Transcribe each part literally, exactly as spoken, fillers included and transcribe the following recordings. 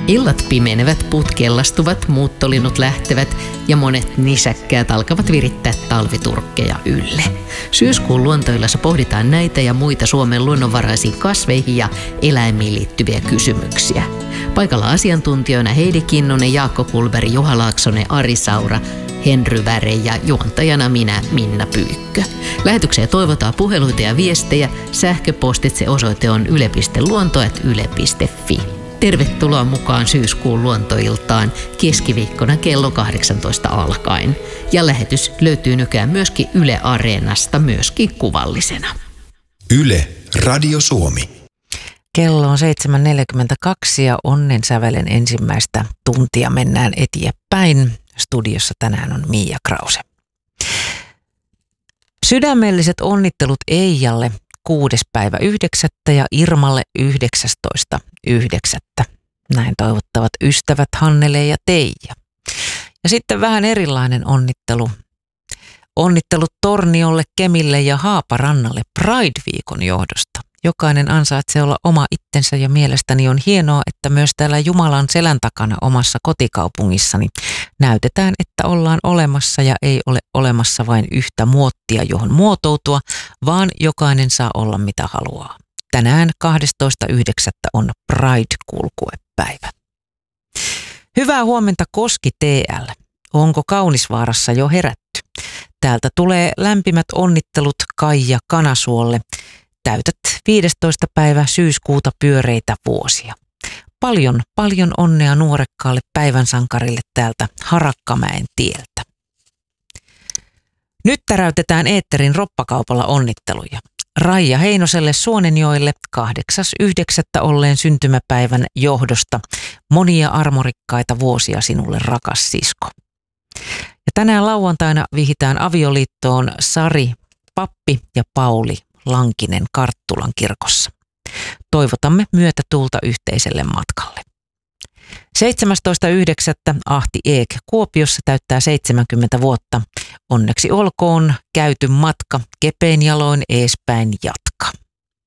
Illat pimenevät, puut kellastuvat, muuttolinnut lähtevät ja monet nisäkkäät alkavat virittää talviturkkeja ylle. Syyskuun luontoillassa pohditaan näitä ja muita Suomen luonnonvaraisiin kasveihin ja eläimiin liittyviä kysymyksiä. Paikalla asiantuntijoina Heidi Kinnunen, Jaakko Kulberg, Juha Laaksonen, Ari Saura, Henry Väre ja juontajana minä, Minna Pyykkö. Lähetykseen toivotaan puheluita ja viestejä. Sähköpostitse osoite on yle piste luonto ät yle piste fi. Tervetuloa mukaan syyskuun luontoiltaan keskiviikkona kello kahdeksantoista alkaen. Ja lähetys löytyy nykyään myöskin Yle Areenasta, myöskin kuvallisena. Yle, Radio Suomi. Kello on seitsemän neljäkymmentäkaksi ja onnen sävelen ensimmäistä tuntia mennään eteenpäin. Studiossa tänään on Miia Krause. Sydämelliset onnittelut Eijalle kuudes päivä yhdeksättä ja Irmalle yhdeksästoista yhdeksättä. Näin toivottavat ystävät Hannele ja Teija. Ja sitten vähän erilainen onnittelu. Onnittelut Torniolle, Kemille ja Haaparannalle Pride-viikon johdosta. Jokainen ansaitsee olla oma itsensä ja mielestäni on hienoa, että myös täällä Jumalan selän takana omassa kotikaupungissani näytetään, että ollaan olemassa ja ei ole olemassa vain yhtä muottia, johon muotoutua, vaan jokainen saa olla mitä haluaa. Tänään kahdestoista yhdeksättä on Pride-kulkuepäivä. Hyvää huomenta Koski T L. Onko Kaunisvaarassa jo herätty? Täältä tulee lämpimät onnittelut Kaija Kanasuolle. Täytät viidestoista päivä syyskuuta pyöreitä vuosia. Paljon, paljon onnea nuorekkaalle päivän sankarille täältä Harakkamäen tieltä. Nyt täräytetään eetterin roppakaupalla onnitteluja. Raija Heinoselle Suonenjoelle kahdeksas yhdeksättä olleen syntymäpäivän johdosta. Monia armorikkaita vuosia sinulle, rakas sisko. Ja tänään lauantaina vihitään avioliittoon Sari Pappi ja Pauli Lankinen Karttulan kirkossa. Toivotamme myötätuulta yhteiselle matkalle. seitsemästoista yhdeksättä Ahti Eek Kuopiossa täyttää seitsemänkymmentä vuotta. Onneksi olkoon käyty matka, kepein jaloin eespäin jatka.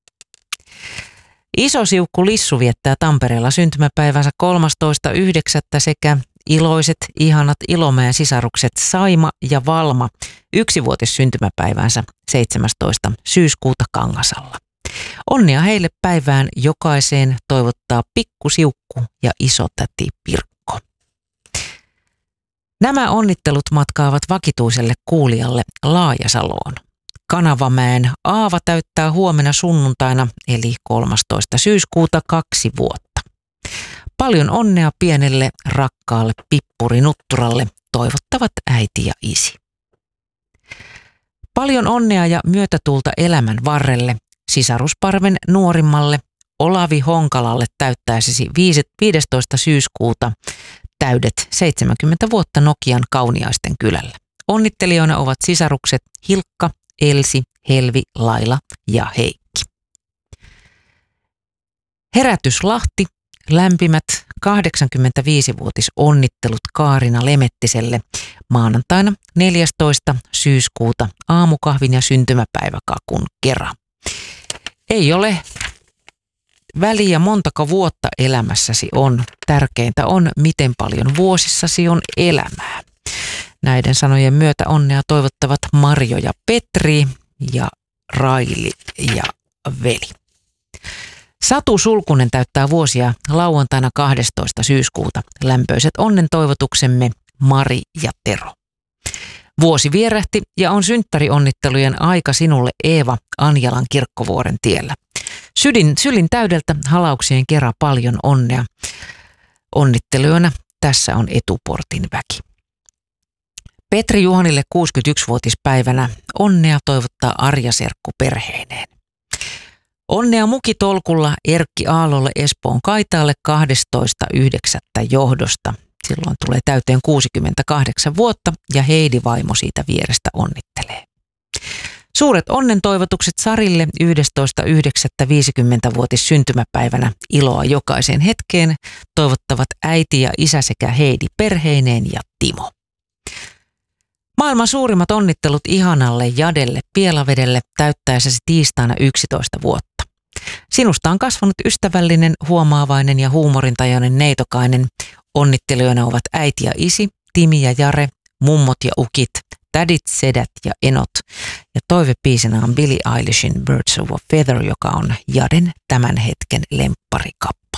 Iso Siukku Lissu viettää Tampereella syntymäpäivänsä kolmastoista yhdeksättä sekä iloiset, ihanat Ilomäen sisarukset Saima ja Valma yksivuotis syntymäpäivänsä seitsemästoista syyskuuta Kangasalla. Onnea heille päivään jokaiseen toivottaa pikku Siukku ja isotäti Pirkko. Nämä onnittelut matkaavat vakituiselle kuulijalle Laajasaloon. Kanavamäen Aava täyttää huomenna sunnuntaina eli kolmastoista syyskuuta kaksi vuotta. Paljon onnea pienelle rakkaalle Pippuri-Nutturalle toivottavat äiti ja isi. Paljon onnea ja myötätuulta elämän varrelle sisarusparven nuorimmalle Olavi Honkalalle täyttäisesi viidestoista syyskuuta täydet seitsemänkymmentä vuotta Nokian Kauniaisten kylällä. Onnittelijoina ovat sisarukset Hilkka, Elsi, Helvi, Laila ja Heikki. Herätys Lahti. Lämpimät kahdeksankymmentäviisivuotis onnittelut Kaarina Lemettiselle maanantaina neljästoista syyskuuta aamukahvin ja syntymäpäiväkakun kera. Ei ole väliä montako vuotta elämässäsi on. Tärkeintä on, miten paljon vuosissasi on elämää. Näiden sanojen myötä onnea toivottavat Marjo ja Petri ja Raili ja Veli. Satu Sulkunen täyttää vuosia lauantaina kahdestoista syyskuuta. Lämpöiset onnen toivotuksemme Mari ja Tero. Vuosi vierähti ja on synttärionnittelujen aika sinulle Eeva Anjalan Kirkkovuoren tiellä. Sydin, sylin täydeltä halauksien kera paljon onnea. Onnittelijoina tässä on etuportin väki. Petri Juhanille kuusikymmentäyksivuotispäivänä onnea toivottaa Arja Serkku perheineen. Onnea mukitolkulla Erkki Aalolle Espoon Kaitaalle kahdestoista yhdeksättä johdosta. Silloin tulee täyteen kuusikymmentäkahdeksan vuotta ja Heidi vaimo siitä vierestä onnittelee. Suuret onnentoivotukset Sarille yhdestoista yhdeksättä viisikymmentävuotis syntymäpäivänä. Iloa jokaiseen hetkeen toivottavat äiti ja isä sekä Heidi perheineen ja Timo. Maailman suurimmat onnittelut ihanalle Jadelle Pielavedelle täyttäessäsi tiistaina yksitoista vuotta. Sinusta on kasvanut ystävällinen, huomaavainen ja huumorintajainen neitokainen. Onnittelijoina ovat äiti ja isi, Timi ja Jare, mummot ja ukit, tädit, sedät ja enot. Ja toivebiisinä on Billie Eilishin Birds of a Feather, joka on Jaden tämän hetken lempparikappale.